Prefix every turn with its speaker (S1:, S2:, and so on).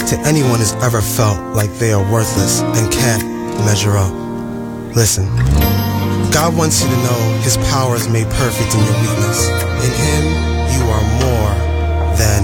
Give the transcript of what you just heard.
S1: to anyone who's ever felt like they are worthless and can't measure up. Listen, God wants you to know His power is made perfect in your weakness. In Him, you are more than